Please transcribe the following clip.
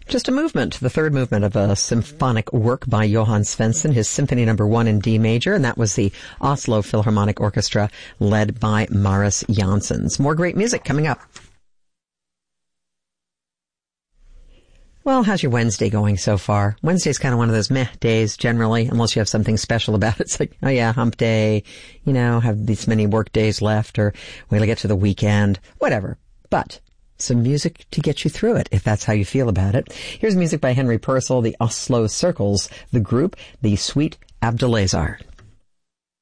Just a movement, the third movement of a symphonic work by Johann Svensson, his Symphony No. 1 in D major, and that was the Oslo Philharmonic Orchestra led by Maris Janssens. More great music coming up. Well, how's your Wednesday going so far? Wednesday's kind of one of those meh days generally, unless you have something special about it. It's like, oh yeah, hump day, have these many work days left, or wait till I get to the weekend, whatever. But some music to get you through it, if that's how you feel about it. Here's music by Henry Purcell, the Oslo Circles, the group, the Suite Abdulazar.